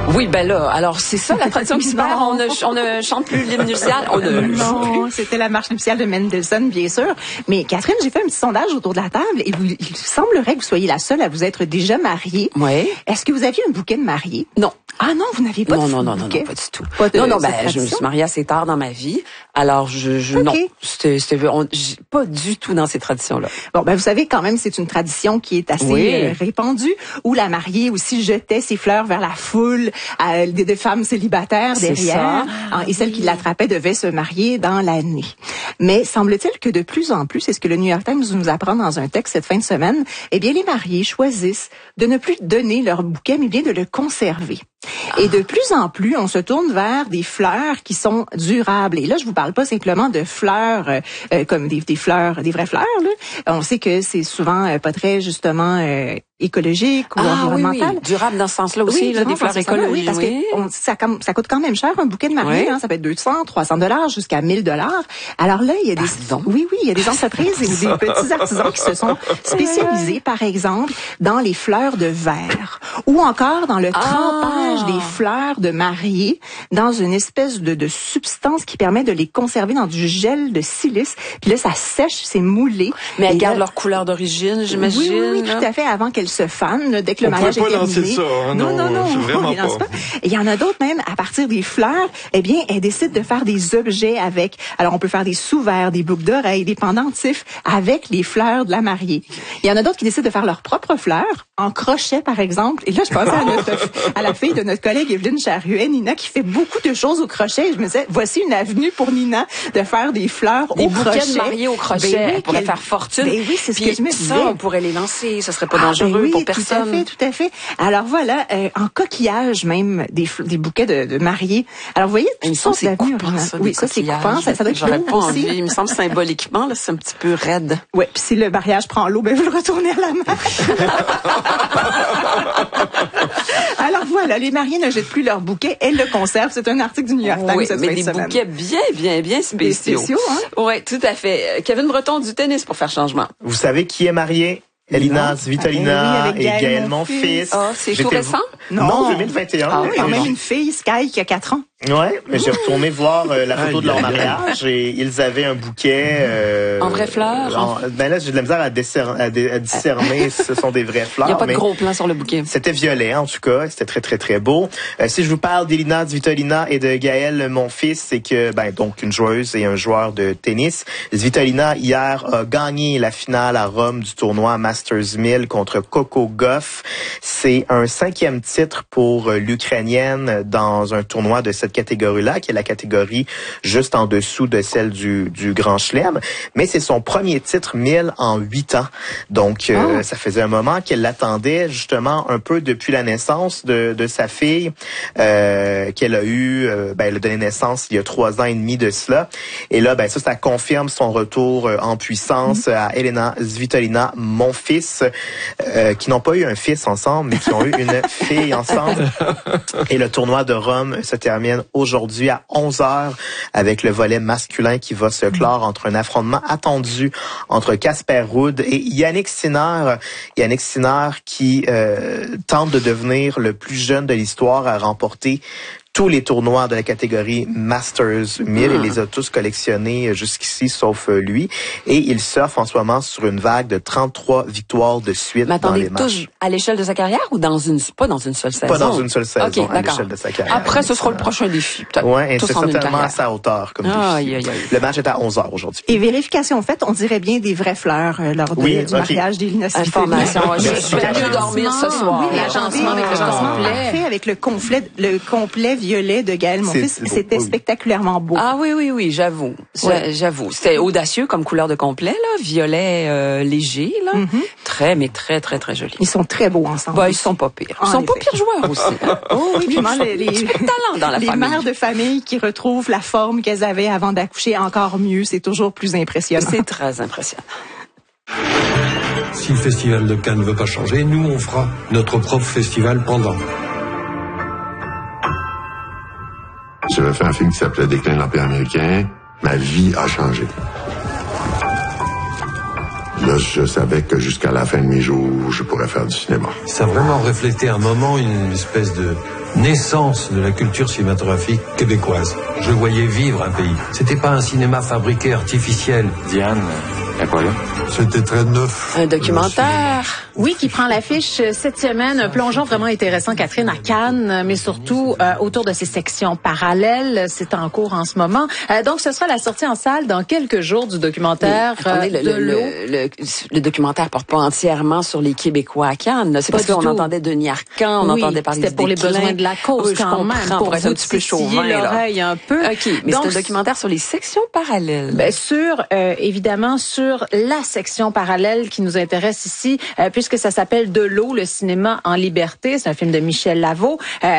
Oui, ben là, alors c'est ça la tradition qui se perd. On ne chante plus l'hymne nuptial. On ne joue plus. Non, c'était la marche nuptiale de Mendelssohn, bien sûr. Mais Catherine, j'ai fait un petit sondage autour de la table et il semblerait que vous soyez la seule à vous être déjà mariée. Oui. Est-ce que vous aviez un bouquet de mariée? Non. Ah non, vous n'aviez pas de non, bouquet? pas du tout. Non, Je me suis mariée assez tard dans ma vie. Alors, non. C'était pas du tout dans ces traditions-là. Bon, ben, vous savez, quand même, c'est une tradition qui est assez répandue, où la mariée aussi jetait ses fleurs vers la foule, des femmes célibataires derrière, et celles qui l'attrapaient devaient se marier dans l'année. Mais semble-t-il que de plus en plus, c'est ce que le New York Times nous apprend dans un texte cette fin de semaine, eh bien, les mariés choisissent de ne plus donner leur bouquet, mais bien de le conserver. Et de plus en plus, on se tourne vers des fleurs qui sont durables. Et là, je vous parle pas simplement de fleurs comme des fleurs, des vraies fleurs. Là. On sait que c'est souvent pas très justement écologique ou environnemental. Oui. Durable dans ce sens-là aussi, là, des fleurs écologiques. Oui, parce que ça coûte quand même cher un bouquet de mariée. Hein, ça peut être 200, 300 $ jusqu'à 1000 $. Alors là, il y a il y a des entreprises et des petits artisans qui se sont spécialisés, par exemple, dans les fleurs de verre ou encore dans le trempage des fleurs de mariée dans une espèce de substance qui permet de les conserver dans du gel de silice. Puis là, ça sèche, c'est moulé. Mais elles gardent leur couleur d'origine, j'imagine. Oui, tout à fait, avant qu'elles se fanent, là, dès que le mariage est terminé. On peut pas lancer ça, hein, non, vraiment pas. Et il y en a d'autres même, à partir des fleurs, eh bien, elles décident de faire des objets avec. Alors, on peut faire des sous-verres, des boucles d'oreilles, des pendentifs avec les fleurs de la mariée. Il y en a d'autres qui décident de faire leurs propres fleurs, en crochet, par exemple. Et là, je pensais à la fille de notre collègue Evelyne Charruet, Nina, qui fait beaucoup de choses au crochet. Et je me disais, voici une avenue pour Nina de faire des fleurs au crochet. Des bouquets de mariée au crochet. Elle pourrait faire fortune. Oui, c'est ce que je me disais. Ça, on pourrait les lancer. Ça serait pas dangereux pour personne. Tout à fait. Alors voilà, en coquillage même, des bouquets de mariés. Alors vous voyez, il me semble c'est coupant, ça. Oui, ça c'est coupant. Ça doit être J'aurais pas aussi. envie. Il me semble symboliquement, là, c'est un petit peu raide. Oui, puis si le mariage prend l'eau, ben vous le retournez à la main. Alors voilà, les mariés ne jettent plus leur bouquet, elles le conservent. C'est un article du New York Times cette mais fin de des semaine. Bouquets bien spéciaux. Hein? Oui, tout à fait. Kevin Breton du tennis pour faire changement. Vous savez qui est marié? Elina Svitolina et Gaël Monfils. Ah, c'est tout récent? Non, 2021. Ah oui, quand même une fille, Sky, qui a 4 ans. Ouais, mais j'ai retourné voir la photo de leur mariage et ils avaient un bouquet en vraies fleurs. Ben là, j'ai de la misère à discerner si ce sont des vraies fleurs. Il n'y a pas de gros plan sur le bouquet. C'était violet en tout cas, c'était très très très beau. Si je vous parle d'Elina Svitolina et de Gaël Monfils, c'est que donc une joueuse et un joueur de tennis. Svitolina hier a gagné la finale à Rome du tournoi Masters 1000 contre Coco Gauff. C'est un 5e titre pour l'Ukrainienne dans un tournoi de cette catégorie-là, qui est la catégorie juste en dessous de celle du Grand Chelem. Mais c'est son premier titre 1000 en 8 ans. Donc, ça faisait un moment qu'elle l'attendait justement un peu depuis la naissance de sa fille, qu'elle a eu, elle a donné naissance il y a 3 ans et demi de cela. Et là, ça confirme son retour en puissance à Elina Svitolina, mon fils, qui n'ont pas eu un fils ensemble, mais qui ont eu une fille ensemble. Et le tournoi de Rome se termine aujourd'hui à 11h avec le volet masculin qui va se clore entre un affrontement attendu entre Casper Ruud et Yannick Sinner. Yannick Sinner qui tente de devenir le plus jeune de l'histoire à remporter tous les tournois de la catégorie Masters 1000. Il les a tous collectionnés jusqu'ici, sauf lui. Et il surfe en ce moment sur une vague de 33 victoires de suite dans les matchs. Tous à l'échelle de sa carrière ou pas dans une seule saison? Pas dans une seule saison, okay, à l'échelle de sa carrière. Après, ce sera le prochain défi, peut-être. Oui, et c'est certainement à sa hauteur comme défi. Le match est à 11h aujourd'hui. Et vérification faite, on dirait bien des vraies fleurs lors du mariage d'Elina Svitolina. Information. Je vais mieux dormir ce soir. Oui, l'agencement avec le complet violet de Gaël Monfils, c'était spectaculairement beau. Ah oui, j'avoue. J'avoue. C'était audacieux comme couleur de complet, là, violet léger, là. Très, mais très, très, très joli. Ils sont très beaux ensemble. Ils sont pas pires. Ils sont pas pires joueurs aussi. Oh oui, vraiment, les talents dans la famille. Les mères de famille qui retrouvent la forme qu'elles avaient avant d'accoucher encore mieux, c'est toujours plus impressionnant. C'est très impressionnant. Si le festival de Cannes ne veut pas changer, nous, on fera notre propre festival pendant. J'avais fait un film qui s'appelait Déclin de l'Empire américain. Ma vie a changé. Là, je savais que jusqu'à la fin de mes jours, je pourrais faire du cinéma. Ça a vraiment reflété un moment, une espèce de naissance de la culture cinématographique québécoise. Je voyais vivre un pays. C'était pas un cinéma fabriqué artificiel. Diane, à quoi là? C'était très neuf. Un documentaire. Oui, qui prend l'affiche cette semaine. Un plongeon vraiment intéressant, Catherine, à Cannes, mais surtout autour de ces sections parallèles. C'est en cours en ce moment. Donc, ce sera la sortie en salle dans quelques jours du documentaire de l'eau. Le documentaire porte pas entièrement sur les Québécois à Cannes. C'est parce qu'on entendait Denis Arcand, on entendait parler du c'était pour les besoins de la cause quand même. Pour être un petit peu chauvin, l'oreille un peu. OK, mais c'est un documentaire sur les sections parallèles. Ben, évidemment, sur la section parallèle qui nous intéresse ici, puisque ça s'appelle De l'eau, le cinéma en liberté. C'est un film de Michel Lavaux.